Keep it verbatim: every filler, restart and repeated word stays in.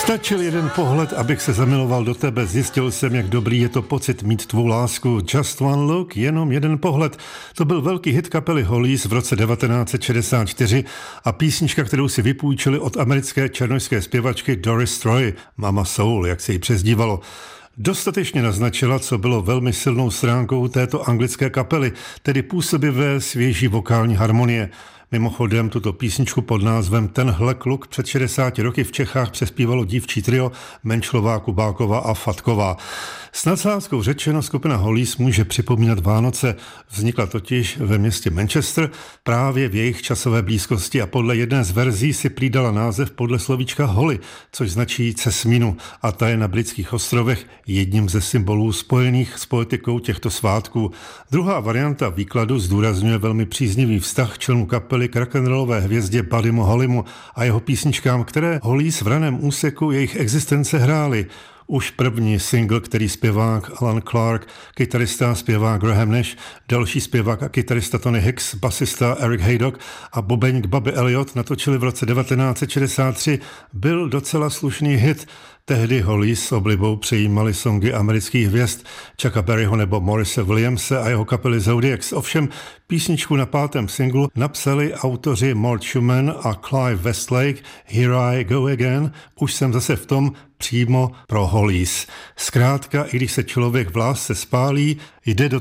Stačil jeden pohled, abych se zamiloval do tebe, zjistil jsem, jak dobrý je to pocit mít tvou lásku. Just one look, jenom jeden pohled. To byl velký hit kapely Hollies v roce devatenáct set šedesát čtyři a písnička, kterou si vypůjčili od americké černošské zpěvačky Doris Troy, Mama Soul, jak se jí přezdívalo. Dostatečně naznačila, co bylo velmi silnou stránkou této anglické kapely, tedy působivé svěží vokální harmonie. Mimochodem tuto písničku pod názvem Tenhle kluk před šedesáti roky v Čechách přespívalo dívčí trio Menšlová, Kubáková a Fatková. S nadsázkou řečeno, skupina Hollies může připomínat Vánoce. Vznikla totiž ve městě Manchester právě v jejich časové blízkosti a podle jedné z verzí si prýdala název podle slovíčka Holly, což značí cesmínu, a ta je na Britských ostrovech jedním ze symbolů spojených s poetikou těchto svátků. Druhá varianta výkladu zdůrazňuje velmi příznivý vztah členů kapely k rock'n'rollové hvězdě Buddymu Hollymu a jeho písničkám, které Hollies v raném úseku jejich existence hrály. Už první single, který zpěvák Alan Clark, kytarista a zpěvák Graham Nash, další zpěvák a kytarista Tony Hicks, basista Eric Haydock a bubeník Bobby Elliott natočili v roce devatenáct set šedesát tři, byl docela slušný hit. Tehdy Hollies s oblibou přejímali songy amerických hvězd Chucka Berryho nebo Morrise Williamse a jeho kapely Zodiacs. Ovšem písničku na pátém singlu napsali autoři Mort Schumann a Clive Westlake. Here I go again, už jsem zase v tom, přímo pro Hollies. Zkrátka, i když se člověk v lásce spálí, jde do